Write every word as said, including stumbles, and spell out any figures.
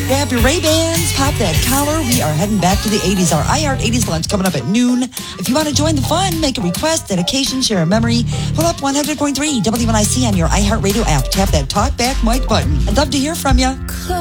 Grab your Ray-Bans, pop that collar. We are heading back to the eighties. Our iHeart eighties lunch coming up at noon. If you want to join the fun, make a request, dedication, share a memory, pull up one hundred point three W N I C on your iHeartRadio app. Tap that talk back mic button. I'd love to hear from you.